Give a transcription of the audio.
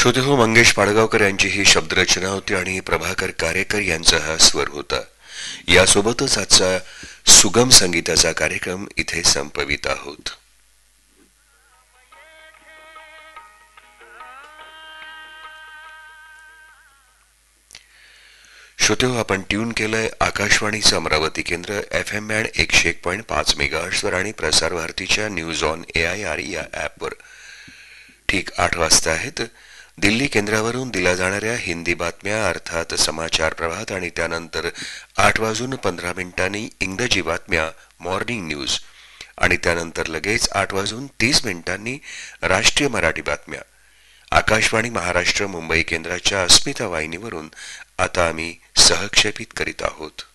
श्रोते हो, मंगेश पाडगावकर यांची ही शब्दरचना होती आणि प्रभाकर कारेकर यांचा हा स्वर होता. यासोबतच आजचा सुगम संगीताचा कार्यक्रम इथे संपवित आहोत. श्रोते हो, आपण ट्यून केलंय आकाशवाणीचं अमरावती केंद्र FM बँड 101.5 मेगाहर्ट्झवर आणि प्रसार भारतीच्या न्यूज ऑन AIR या ॲपवर. ठीक 8 वाजता आहेत. दिल्ली केंद्रावरून दिल्या जाणाऱ्या हिंदी बातम्या अर्थात समाचार प्रभात आणि त्यानंतर 8:15 इंग्रजी बातम्या मॉर्निंग न्यूज आणि त्यानंतर लगेच 8:30 राष्ट्रीय मराठी बातम्या. आकाशवाणी महाराष्ट्र मुंबई केंद्राच्या अस्मिता वाहिनीवरून आता आम्ही सहक्षेपित करीत आहोत.